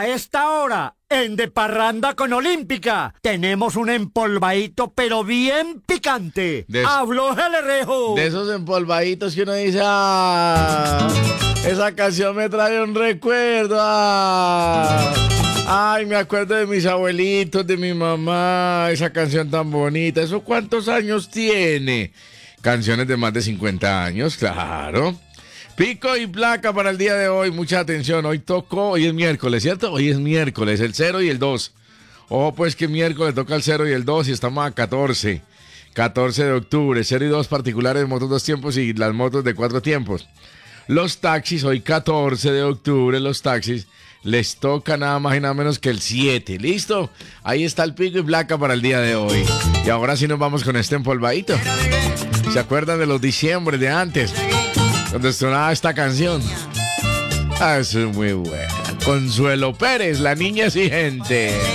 A esta hora, en De Parranda con Olímpica, tenemos un empolvadito pero bien picante. ¡Habló el Rejo! De esos empolvaditos que uno dice, ¡ah! Esa canción me trae un recuerdo, ¡ah! Ay, me acuerdo de mis abuelitos, de mi mamá, esa canción tan bonita. ¿Eso cuántos años tiene? Canciones de más de 50 años, claro. Pico y placa para el día de hoy, mucha atención, hoy es miércoles, ¿cierto? Hoy es miércoles, el 0 y el 2. Ojo pues que miércoles toca el 0 y el 2 y estamos a 14 de octubre, 0 y 2 particulares, motos 2 tiempos y las motos de 4 tiempos. Los taxis, hoy 14 de octubre, los taxis les toca nada más y nada menos que el 7, ¿listo? Ahí está el pico y placa para el día de hoy. Y ahora sí nos vamos con este empolvadito. ¿Se acuerdan de los diciembre de antes? Donde sonaba esta canción. Ah, eso es muy buena. Consuelo Pérez, la niña exigente.